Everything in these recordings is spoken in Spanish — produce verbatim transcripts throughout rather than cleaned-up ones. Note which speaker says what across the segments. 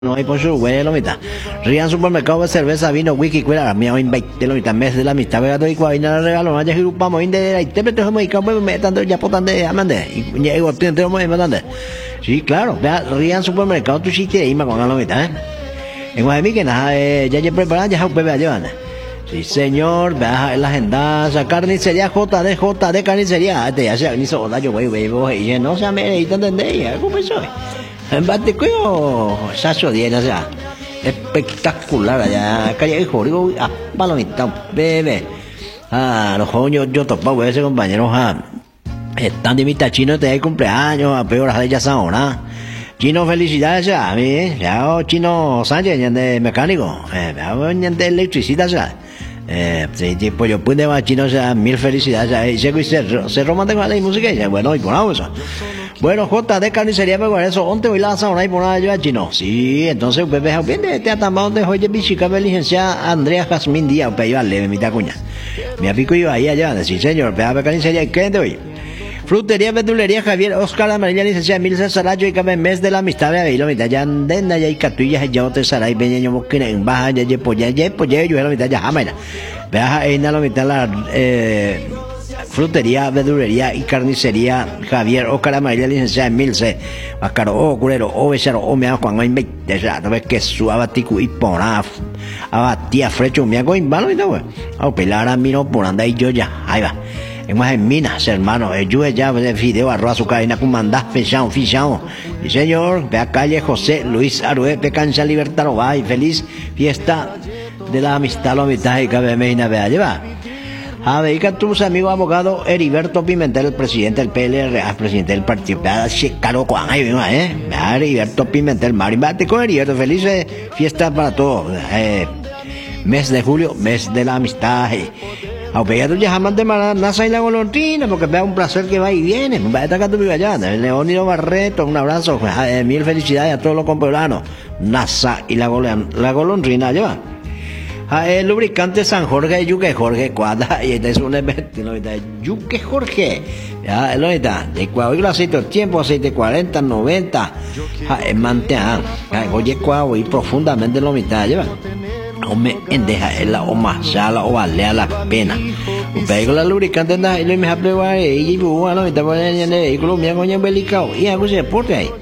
Speaker 1: No hay por su güey, lo mitad. Rían supermercado de cerveza, vino, whisky, cuera, mi hoy veinte, lo mitad, mes de la mitad, vea todo y cuadrina de regalo, no haya grupamos, inde, la intérprete, me campo, me tanto, ya potante, amande, y ya digo, tiene muy importante. Sí, claro, vea, Rían supermercado, tú sí quieres irme con la mitad, ¿eh? En Guadalmí, que nada, ya ya preparado, ya un bebé llevan. Sí, señor, vea, la agenda, carnicería J D, J D, carnicería, este ya se hizo, yo, güey, güey, güey, no se me y tanto, ¿cómo es eso? En Baticuyo, Sacho Diena, o sea, espectacular allá, calle de Jorigo, a palomita, bebé. Ah, los jóvenes, yo topaba ese compañero, ah, están de mitad chino, te hay cumpleaños, a peor, ya son, ¿ah? Chino, felicidades, a mí, ya, Chino Sánchez, de mecánico, eh, de electricidad, o sea. Eh, sí, tipo, yo pude más chino, o sea, mil felicidades, o sea, y se, se romántico la música, y bueno, y por eso. Bueno, J D carnicería, pero eso, ¿dónde voy la zona y por nada yo chino? Sí, entonces, pues, ve, bien, de este atambado donde oye, bichica, licenciada Andrea Jazmín Díaz, pues, iba leve, mi tacuña. Me apico yo ahí allá, sí, señor, pe, carnicería, ¿qué de hoy? Frutería, verdulería, Javier, Oscar Amarilla, licenciada Emilce Sarayo, y cabe mes de la amistad, de ahí, lo mitad, ya andena, ya hay catuillas, ya otra Saray, veña, mosquina, en baja, ya, ya, pues, ya, ya, pues, ya, yo, la mitad, ya, jamás, vea, ahí, la mitad, la, eh, frutería, verdulería y carnicería Javier Oscar Amarilla, licenciada Emilce, Mascaro, o curero, o besaro, o mea, Juan, o inveite, ya, sabes que su abatico y pona, abatía, frecho, mea, go, invalo, y no, güey, o pelar a mí, no, por anda, y yo ya, ahí va. En más en minas, hermano, el yo ya de fideo, arroz, azúcar, y comandás, fechado, fichado. Y señor, ve a calle José Luis Arué, Pecancha Libertad, va y feliz fiesta de la amistad, la amistad, y cabe meina, vea, lleva. A ver, que tus amigos abogado Heriberto Pimentel, el presidente del P L R, el presidente del partido, Caro Juan, ahí mismo, eh, Heriberto Pimentel, Marimbate con Heriberto, feliz eh, fiesta para todos, eh, mes de julio, mes de la amistad, eh. A pegar ya jamás de Nasa y la golondrina, porque vea un placer que va y viene. Va a estar acá tu allá. Leónido Barreto, un abrazo. Eh, mil felicidades a todos los compañeros. Nasa y la, golon, la golondrina, lleva. El lubricante San Jorge, Yuque Jorge, cuadra. Y este es un evento, ¿no? Yuque Jorge. Ya, lo está. De cuadro y aceite, tiempo, aceite cuarenta, noventa. Mantea. Oye, cuadro y profundamente lo mitad, lleva. O me endeja el o más ya la o vale la pena un vehículo lubricante anda y lo me aprueba y bueno me está poniendo el vehículo me coño delicado y hago ese deporte ahí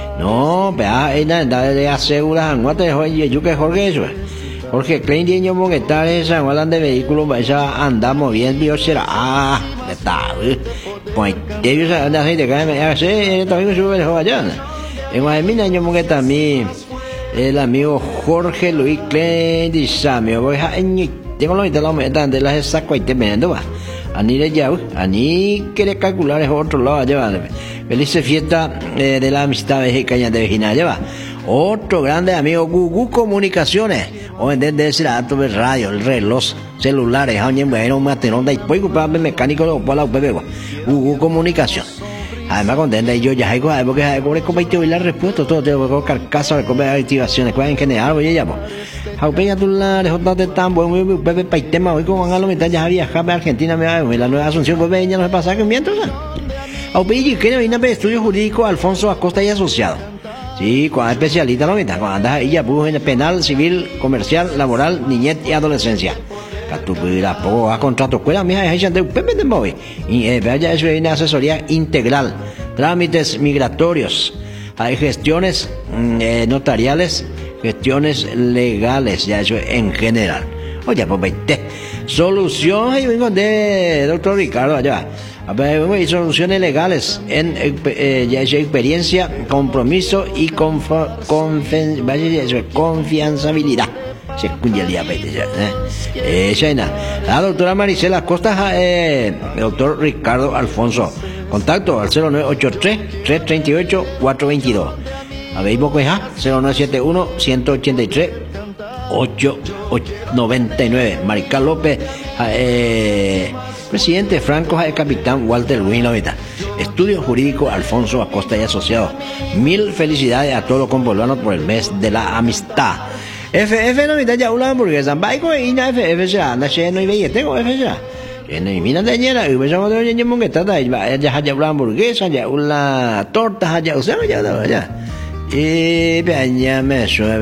Speaker 1: no vea es nada de asegurar no te oye yo que Jorge eso Jorge Klein tiene un montar esa hablan de vehículo esa andamos bien Dios será ah está pues ellos andan gente que me hace también sube el allá en Guadalmina yo montar mi el amigo Jorge Luis Klein de Samio voy a tengo la mitad de la mitad de las saco y te vendo va ani de ya ani quiere calcular es otro lado allá feliz fiesta eh, de la amistad de caña de Virginia lleva otro grande amigo Gugu Comunicaciones o vender de ese dato de radio el reloj celulares año bueno un material de después comprar mecánico o para la U P B Gugu Comunicación. Además contenta y yo ya hay cosas porque hay como hay que oír la respuesta todo tengo que colocar caso de comer activaciones cuál en general oye ya pues Jaupella tú la dejó de tan buen bebé paitema hoy como van a lo mitad ya viajar a Argentina me va la nueva Asunción pues ya no se pasa que mientras Jaupella que viene a estudio jurídico Alfonso Acosta y asociado sí cuando es especialista lo mitad cuando andas ella pudo en penal civil comercial laboral niñez y adolescencia tu pudiera poco a contrato escuela mija es de Pepe de Móvil y eh, vaya eso es una asesoría integral trámites migratorios hay gestiones eh, notariales gestiones legales ya eso en general oye pues veinte solución y vengo de doctor Ricardo allá a ver y soluciones legales en eh, ya eso experiencia compromiso y confa, confen, vaya eso confianzabilidad se escucha el diabetes eh esa es la doctora Maricela Costa eh, el doctor Ricardo Alfonso contacto al cero nueve ocho tres, tres tres ocho, cuatro dos dos a ver poco es cero nueve siete uno, uno ocho tres, ocho nueve nueve Marical López eh, presidente Franco el capitán Walter Luis Lovita estudio jurídico Alfonso Acosta y asociados mil felicidades a todos los compolanos por el mes de la amistad. F F no me da ya una hamburguesa, baico y na F F ya, na che no y veía tengo F ya. En mi mina de ayer, y me llamo de ayer mongueta, ya ya ya una hamburguesa, ya una torta, ya o sea, ya ya. Y peña me